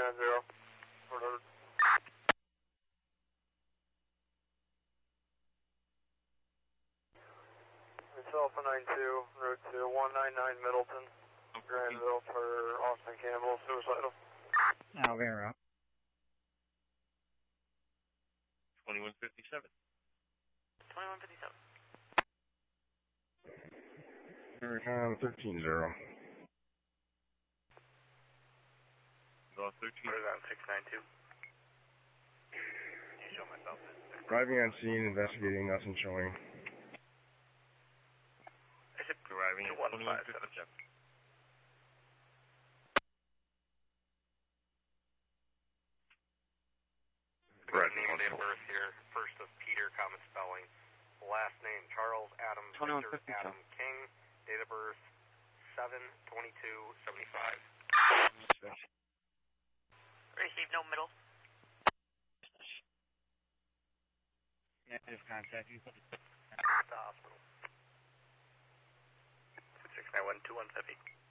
390. Ordered. It's Alpha 92, route to 199 Middleton, Granville for Austin Campbell, suicidal. Alvaro. 2157. 2157. 13-0. Go 13. What is on 692? You show myself. Arriving on scene, investigating, nothing showing. I said Arriving at 2157. Name, date of birth here. First of Peter, common spelling. Last name Charles Adam Victor Adam King. Date of birth 7/22/75. Receive no middle. Negative contact. You put The hospital. 691-2150.